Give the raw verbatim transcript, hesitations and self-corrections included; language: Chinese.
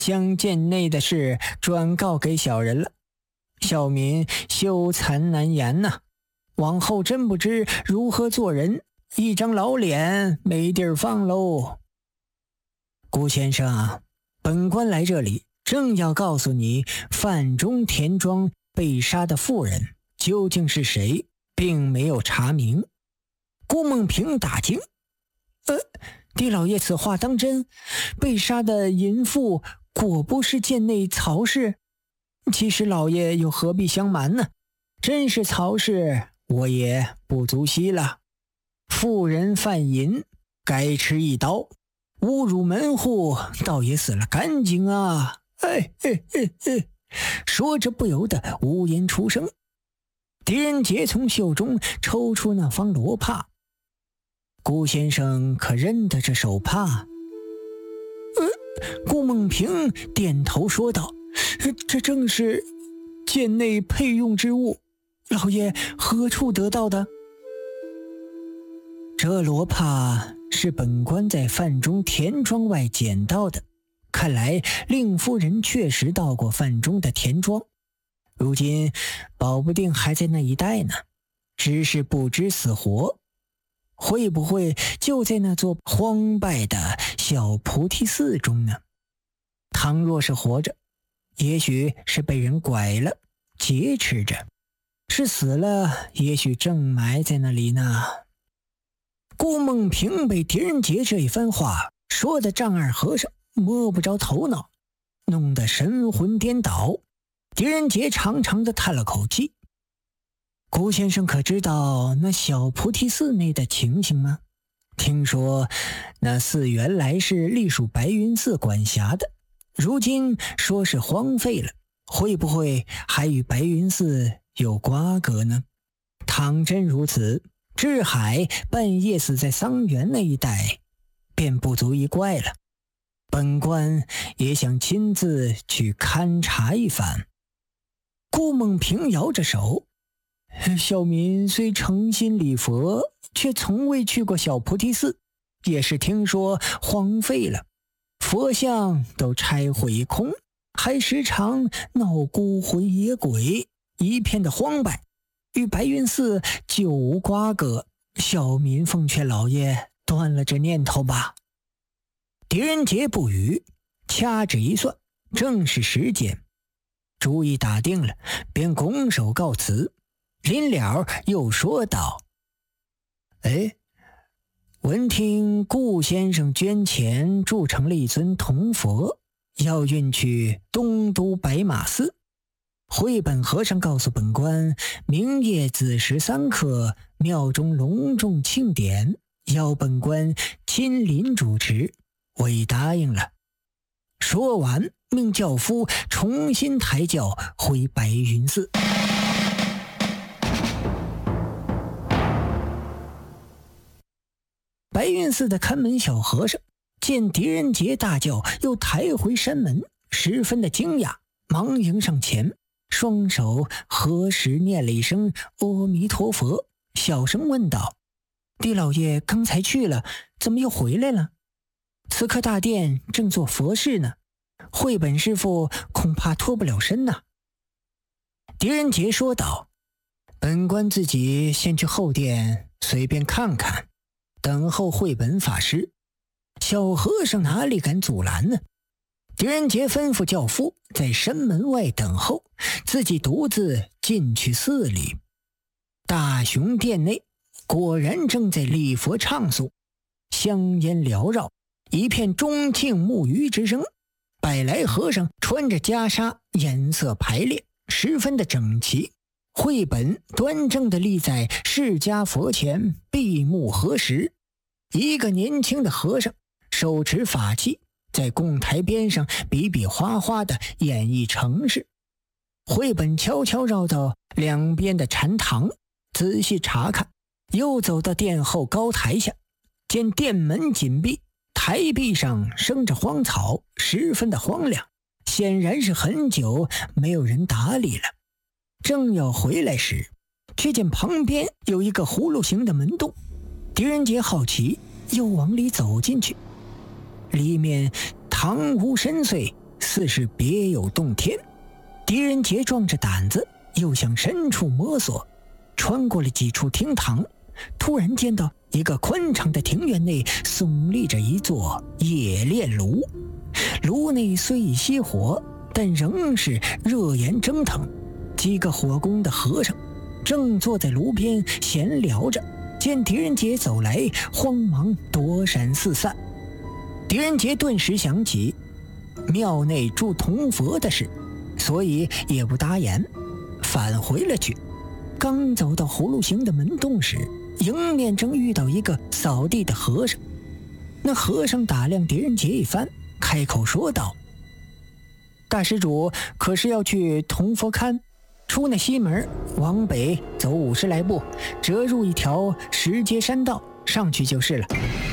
将殿内的事转告给小人了。小民羞惭难言呐、啊，往后真不知如何做人，一张老脸没地儿放喽。顾先生，本官来这里正要告诉你，范中田庄被杀的妇人究竟是谁，并没有查明。顾梦平大惊，呃，狄老爷此话当真？被杀的淫妇果不是贱内曹氏？其实老爷又何必相瞒呢？真是曹氏，我也不足惜了。妇人犯淫，该吃一刀，侮辱门户，倒也死了干净啊！哎哎哎哎，说着不由得无言出声。狄仁杰从袖中抽出那方罗帕，顾先生可认得这手帕？呃，顾梦平点头说道：“这正是剑内配用之物，老爷何处得到的？”这罗帕是本官在范中田庄外捡到的，看来令夫人确实到过范中的田庄，如今保不定还在那一带呢，只是不知死活。会不会就在那座荒败的小菩提寺中呢？倘若是活着，也许是被人拐了劫持着，是死了，也许正埋在那里呢。顾梦平被狄仁杰这一番话说的丈二和尚摸不着头脑，弄得神魂颠倒。狄仁杰长长的叹了口气：“顾先生可知道那小菩提寺内的情形吗？听说那寺原来是隶属白云寺管辖的，如今说是荒废了，会不会还与白云寺有瓜葛呢？倘真如此，智海半夜死在桑园那一带，便不足一怪了。本官也想亲自去勘察一番。”顾梦平摇着手：“小民虽诚心礼佛，却从未去过小菩提寺，也是听说荒废了，佛像都拆毁一空，还时常闹孤魂野鬼，一片的荒败，与白云寺就无瓜葛。小民奉劝老爷断了这念头吧。”狄仁杰不语，掐指一算，正是时间，主意打定了，便拱手告辞。临了又说道：“哎，闻听顾先生捐钱铸成了一尊铜佛，要运去东都白马寺。慧本和尚告诉本官，明夜子时三刻，庙中隆重庆典，要本官亲临主持，我已答应了。”说完，命轿夫重新抬轿回白云寺。白云寺的看门小和尚见狄仁杰大轿又抬回山门，十分的惊讶，忙迎上前，双手合十念了一声阿弥陀佛，小声问道：“狄老爷刚才去了，怎么又回来了？此刻大殿正做佛事呢，慧本师傅恐怕脱不了身呐。”狄仁杰说道：“本官自己先去后殿随便看看，等候慧本法师。”小和尚哪里敢阻拦呢？狄仁杰吩咐轿夫在山门外等候，自己独自进去寺里。大雄殿内果然正在礼佛唱诵，香烟缭绕，一片钟磬木鱼之声。百来和尚穿着袈裟，颜色排列，十分的整齐。慧本端正地立在释迦佛前，闭目合十。一个年轻的和尚手持法器，在供台边上比比划划地演绎程式。慧本悄悄绕到两边的禅堂，仔细查看，又走到殿后高台下，见殿门紧闭，台壁上生着荒草，十分的荒凉，显然是很久没有人打理了。正要回来时，却见旁边有一个葫芦形的门洞。狄仁杰好奇，又往里走进去。里面堂屋深邃， 似是别有洞天。狄仁杰壮着胆子又向深处摸索，穿过了几处厅堂，突然见到一个宽敞的庭院内耸立着一座冶炼炉，炉内虽已熄火，但仍是热焰蒸腾。几个火工的和尚正坐在炉边闲聊着，见狄仁杰走来，慌忙躲闪四散。狄仁杰顿时想起庙内住铜佛的事，所以也不答言，返回了去。刚走到葫芦形的门洞时，迎面正遇到一个扫地的和尚。那和尚打量狄仁杰一番，开口说道：大施主可是要去铜佛龛？出那西门，往北走五十来步，折入一条石阶山道，上去就是了。